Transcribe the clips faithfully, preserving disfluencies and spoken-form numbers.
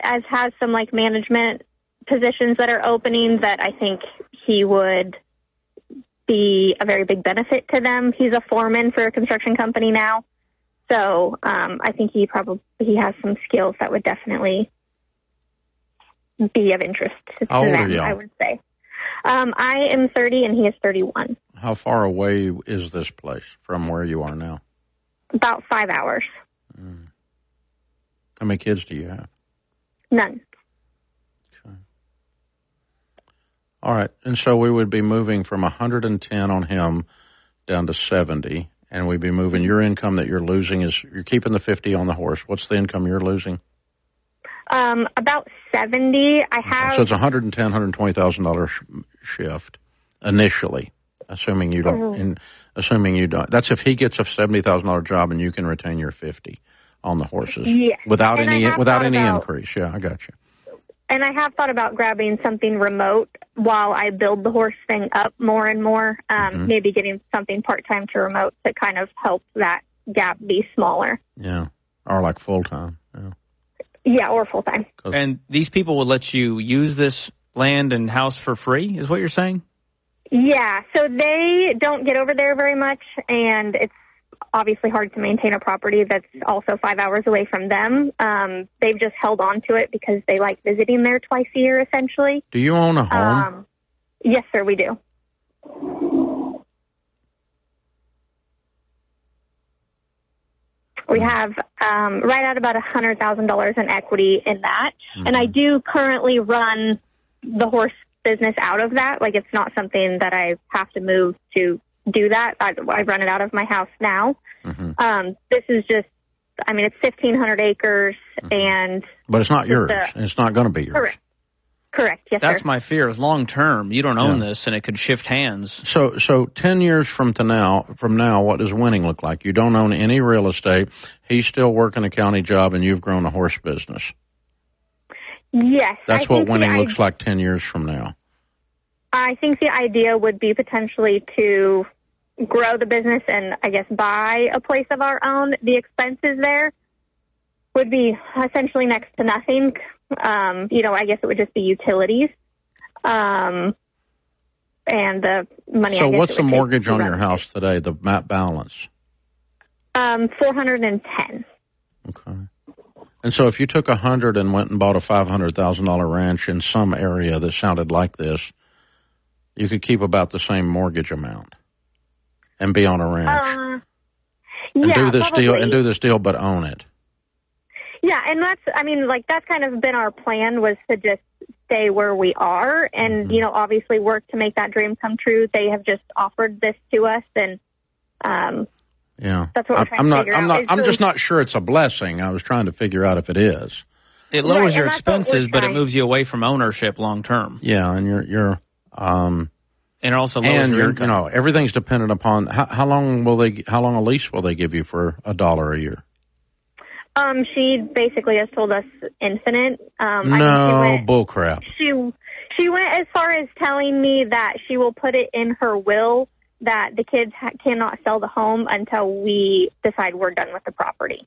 as has some like management positions that are opening that I think he would be a very big benefit to them. He's a foreman for a construction company now. So um, I think he probably he has some skills that would definitely be of interest to How old them, are you? I would say. Um, I am thirty and he is thirty-one. How far away is this place from where you are now? About five hours. Mm. How many kids do you have? None. Okay. All right. And so we would be moving from one hundred ten on him down to seventy. And we'd be moving your income that you're losing is you're keeping the fifty on the horse. What's the income you're losing? Um, about seventy. I have. So it's one hundred ten, one hundred twenty thousand dollars shift initially, assuming you don't. Mm-hmm. In, assuming you don't. That's if he gets a seventy thousand dollar job and you can retain your fifty on the horses. Yes. Without And any without any about, increase. Yeah, I got you. And I have thought about grabbing something remote while I build the horse thing up more and more. Um, Mm-hmm. Maybe getting something part time to remote to kind of help that gap be smaller. Yeah, or like full time. Yeah. Yeah, or full time. And these people will let you use this land and house for free, is what you're saying? Yeah, so they don't get over there very much, and it's obviously hard to maintain a property that's also five hours away from them. Um, they've just held on to it because they like visiting there twice a year, essentially. Do you own a home? Um, yes, sir, we do. We have um, right at about one hundred thousand dollars in equity in that. Mm-hmm. And I do currently run the horse business out of that. Like, it's not something that I have to move to do that. I, I run it out of my house now. Mm-hmm. Um, this is just, I mean, it's fifteen hundred acres, mm-hmm. and... But it's not yours. A, it's not going to be yours. Correct. Correct, yes, That's sir. my fear, is long term. You don't own Yeah. this, and it could shift hands. So, so ten years from to now, from now, what does winning look like? You don't own any real estate. He's still working a county job, and you've grown a horse business. Yes. That's I what think winning the, looks like ten years from now. I think the idea would be potentially to grow the business and, I guess, buy a place of our own. The expenses there would be essentially next to nothing. Um, you know, I guess it would just be utilities. Um, and the money, So I guess what's it the would mortgage take to on run your it. house today, the map balance? Um, four hundred ten. Okay. And so if you took one hundred and went and bought a five hundred thousand dollars ranch in some area that sounded like this, you could keep about the same mortgage amount and be on a ranch. Uh, and yeah, do this probably. deal and do this deal but own it. Yeah, and that's, I mean, like, that's kind of been our plan, was to just stay where we are and, Mm-hmm. you know, obviously work to make that dream come true. They have just offered this to us, and um, Yeah. that's what we're I, trying I'm to not figure I'm out. not Is I'm the- just not sure it's a blessing. I was trying to figure out if it is. It lowers Right, your and that's what we're expenses, but it trying. moves you away from ownership long term. Yeah, and you're you're um And it also lowers and your you're, income. you know, everything's dependent upon how, how long will they how long a lease will they give you for a dollar a year? Um, she basically has told us infinite. Um, no, I think she went, bull crap. She, she went as far as telling me that she will put it in her will that the kids ha- cannot sell the home until we decide we're done with the property.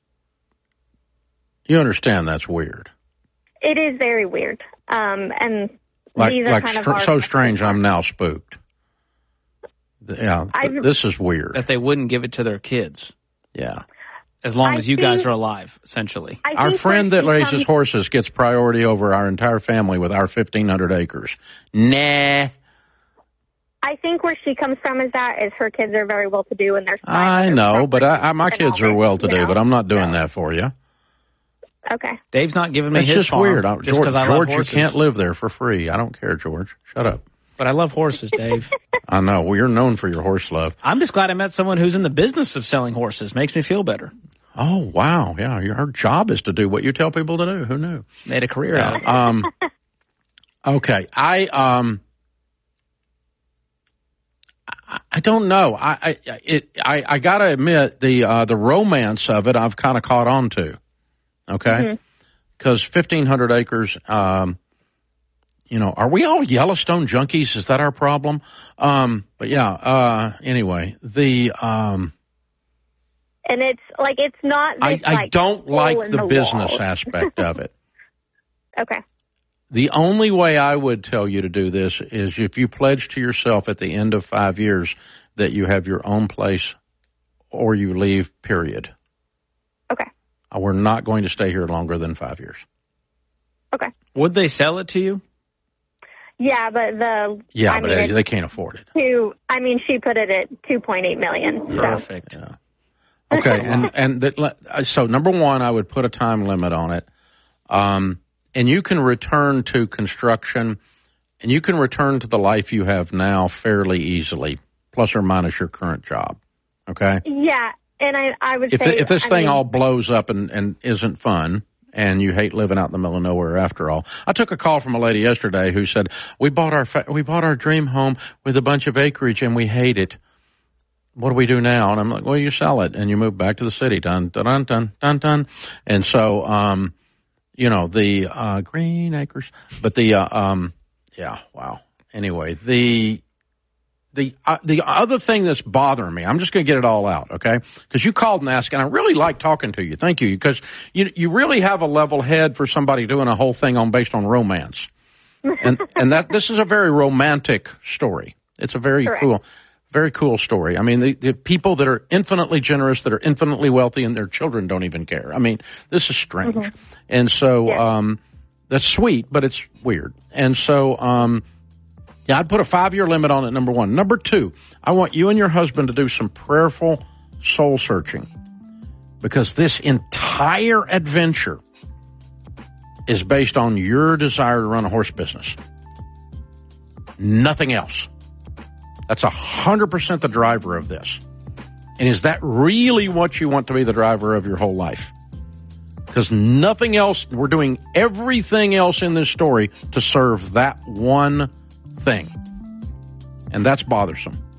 You understand that's weird. It is very weird. Um, and Like these are like kind of str- our- so strange. I'm now spooked. Yeah, th- I've- this is weird. that they wouldn't give it to their kids Yeah. as long I as you guys think- are alive, essentially. I Our think friend when that she raises comes- horses gets priority over our entire family with our fifteen hundred acres. Nah. I think where she comes from is that is her kids are very well to do and there's I know, but I, I, my kids are well to do, but I'm not doing So. that for you. Okay. Dave's not giving me It's his just farm weird. I- just George, 'cause I George love you horses. can't live there for free. I don't care, George. Shut up. But I love horses, Dave. I know. Well, you're known for your horse love. I'm just glad I met someone who's in the business of selling horses. Makes me feel better. Oh, wow. Yeah, your job is to do what you tell people to do. Who knew? Made a career out of it. Um, okay. I, um, I, I don't know. I, I, it, I, I gotta admit the, uh, the romance of it, I've kind of caught on to. Okay. Because fifteen hundred acres, um, you know, are we all Yellowstone junkies? Is that our problem? Um, but yeah, uh, anyway, the, um, And it's like, it's not this, I, I like, don't hole like in the, the business wall. aspect of it. Okay. The only way I would tell you to do this is if you pledge to yourself at the end of five years that you have your own place or you leave, period. Okay. We're not going to stay here longer than five years. Okay. Would they sell it to you? Yeah, but the yeah, I but mean, they, it's they can't afford it. two, I mean, she put it at two point eight million. So. Perfect. Yeah. Okay, and and that, so number one, I would put a time limit on it, um, and you can return to construction, and you can return to the life you have now fairly easily, plus or minus your current job. Okay. Yeah, and I I would if say the, if this I thing mean, all blows up and and isn't fun, and you hate living out in the middle of nowhere after all. I took a call from a lady yesterday who said, we bought our fa- we bought our dream home with a bunch of acreage and we hate it. What do we do now? And I'm like, well, you sell it and you move back to the city. Dun, dun, dun, dun, dun, dun. And so, um, you know, the uh, green acres, but the, uh, um, yeah, wow. Anyway, the, the, uh, the other thing that's bothering me, I'm just going to get it all out, okay? Because you called and asked, and I really like talking to you. Thank you, because you you really have a level head for somebody doing a whole thing on based on romance, and and that this is a very romantic story. It's a very Correct. cool, very cool story. I mean, the, the people that are infinitely generous, that are infinitely wealthy, and their children don't even care. I mean, this is strange, mm-hmm. and so yeah. um, that's sweet, but it's weird, and so. Um, Yeah, I'd put a five-year limit on it, number one. Number two, I want you and your husband to do some prayerful soul searching, because this entire adventure is based on your desire to run a horse business. Nothing else. That's one hundred percent the driver of this. And is that really what you want to be the driver of your whole life? Because nothing else, we're doing everything else in this story to serve that one thing. And that's bothersome.